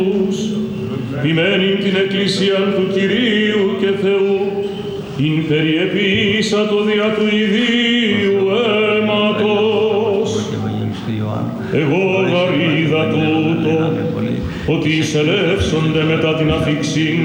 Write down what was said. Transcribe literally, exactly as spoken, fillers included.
ποιμένην την Εκκλησίαν του Κυρίου και Θεού, ειν περιεπίσατο δια του ιδίου αίματος. Εγώ γαρίδα τούτο, ότι εισελεύσονται μετά την αφήξην